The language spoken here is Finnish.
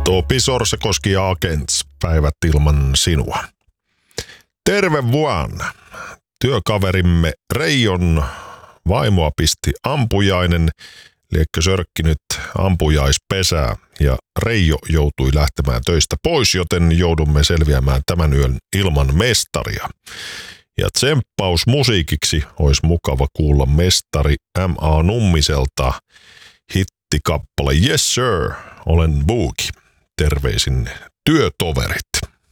Pisor, se koski Agents, päivät ilman sinua. Terve vuonna. Työkaverimme Reijon vaimoa pisti ampujainen, liekkö sörkki nyt ampujaispesää ja Reijo joutui lähtemään töistä pois, joten joudumme selviämään tämän yön ilman mestaria. Ja tsemppaus musiikiksi olisi mukava kuulla mestari M.A. Nummiselta hittikappale Yes Sir, olen Boogie. Terveisin työtoverit.